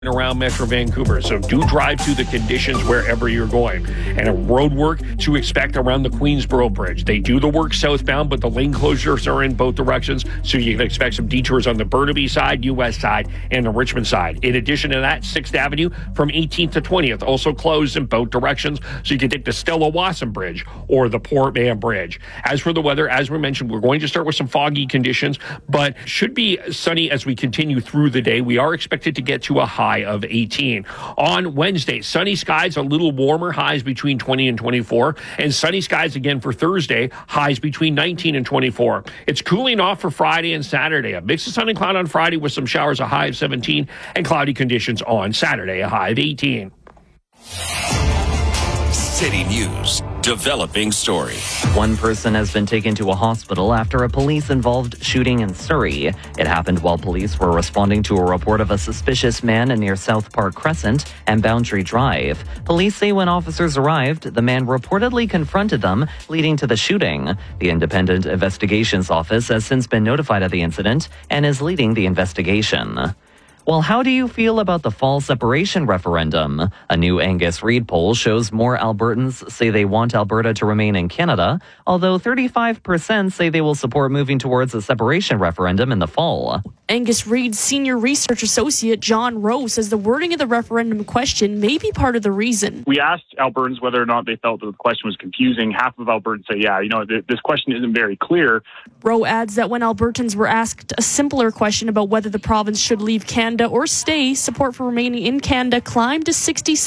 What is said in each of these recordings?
around Metro Vancouver. So do drive through the conditions wherever you're going. And a road work to expect around the Queensboro Bridge. They do the work southbound, but the lane closures are in both directions. So you can expect some detours on the Burnaby side, US side, and the Richmond side. In addition to that, 6th Avenue from 18th to 20th also closed in both directions. So you can take the Stella Wasson Bridge or the Port Mann Bridge. As for the weather, as we mentioned, we're going to start with some foggy conditions, but should be sunny as we continue through the day. We are expected to get to a high of 18. On Wednesday, sunny skies, a little warmer, highs between 20 and 24, and sunny skies again for Thursday, highs between 19 and 24. It's cooling off for Friday and Saturday. A mix of sun and cloud on Friday with some showers, a high of 17, and cloudy conditions on Saturday, a high of 18. City News, developing story. One person has been taken to a hospital after a police-involved shooting in Surrey. It happened while police were responding to a report of a suspicious man near South Park Crescent and Boundary Drive. Police say when officers arrived, the man reportedly confronted them, leading to the shooting. The Independent Investigations Office has since been notified of the incident and is leading the investigation. Well, how do you feel about the fall separation referendum? A new Angus Reid poll shows more Albertans say they want Alberta to remain in Canada, although 35% say they will support moving towards a separation referendum in the fall. Angus Reid's senior research associate, John Rowe, says the wording of the referendum question may be part of the reason. We asked Albertans whether or not they felt that the question was confusing. Half of Albertans say, this question isn't very clear. Rowe adds that when Albertans were asked a simpler question about whether the province should leave Canada or stay, support for remaining in Canada climbed to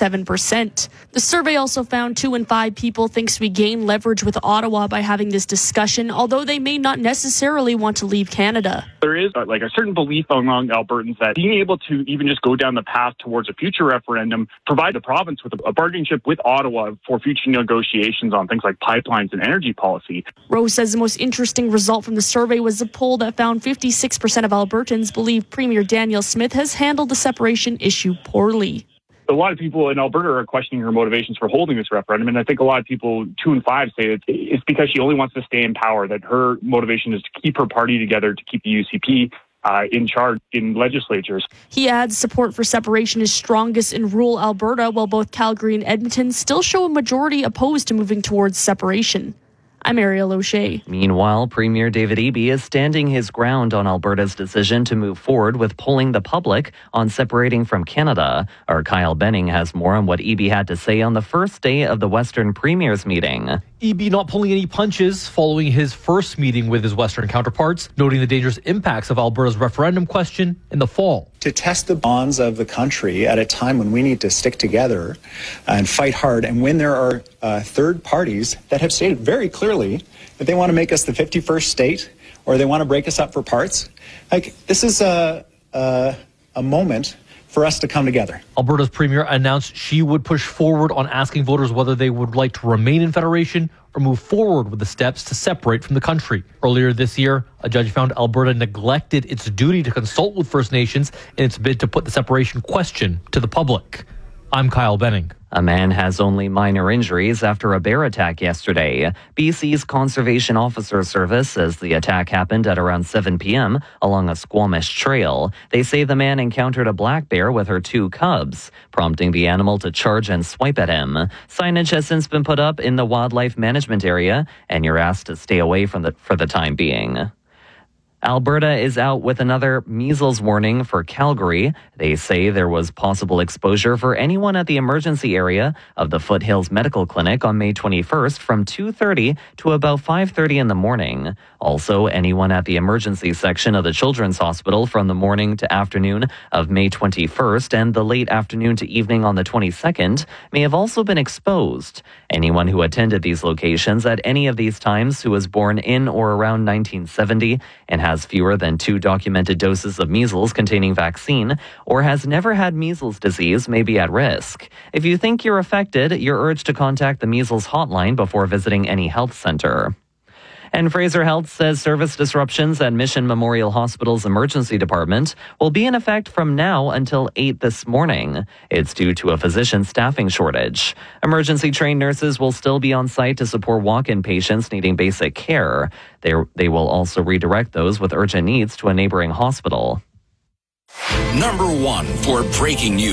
67%. The survey also found 2 in 5 people thinks we gain leverage with Ottawa by having this discussion, although they may not necessarily want to leave Canada. There is a certain belief among Albertans that being able to even just go down the path towards a future referendum provide the province with a bargaining chip with Ottawa for future negotiations on things like pipelines and energy policy. Rose says the most interesting result from the survey was a poll that found 56% of Albertans believe Premier Danielle Smith has handled the separation issue poorly. A lot of people in Alberta are questioning her motivations for holding this referendum, and I think a lot of people, 2 in 5, say it's because she only wants to stay in power, that her motivation is to keep her party together, to keep the UCP in charge in legislatures. He adds support for separation is strongest in rural Alberta, while both Calgary and Edmonton still show a majority opposed to moving towards separation. I'm Ariel O'Shea. Meanwhile, Premier David Eby is standing his ground on Alberta's decision to move forward with polling the public on separating from Canada. Our Kyle Benning has more on what Eby had to say on the first day of the Western Premiers meeting. Eby not pulling any punches following his first meeting with his Western counterparts, noting the dangerous impacts of Alberta's referendum question in the fall. To test the bonds of the country at a time when we need to stick together and fight hard, and when there are third parties that have stated very clearly that they want to make us the 51st state or they want to break us up for parts. This is a moment for us to come together. Alberta's premier announced she would push forward on asking voters whether they would like to remain in federation or move forward with the steps to separate from the country. Earlier this year, a judge found Alberta neglected its duty to consult with First Nations in its bid to put the separation question to the public. I'm Kyle Benning. A man has only minor injuries after a bear attack yesterday. BC's Conservation Officer Service says the attack happened at around 7 p.m. along a Squamish trail. They say the man encountered a black bear with her 2 cubs, prompting the animal to charge and swipe at him. Signage has since been put up in the wildlife management area, and you're asked to stay away from for the time being. Alberta is out with another measles warning for Calgary. They say there was possible exposure for anyone at the emergency area of the Foothills Medical Clinic on May 21st from 2:30 to about 5:30 in the morning. Also, anyone at the emergency section of the Children's Hospital from the morning to afternoon of May 21st and the late afternoon to evening on the 22nd may have also been exposed. Anyone who attended these locations at any of these times who was born in or around 1970 and has fewer than 2 documented doses of measles containing vaccine or has never had measles disease may be at risk. If you think you're affected, you're urged to contact the measles hotline before visiting any health center. And Fraser Health says service disruptions at Mission Memorial Hospital's emergency department will be in effect from now until 8 this morning. It's due to a physician staffing shortage. Emergency-trained nurses will still be on site to support walk-in patients needing basic care. They will also redirect those with urgent needs to a neighboring hospital. Number one for breaking news.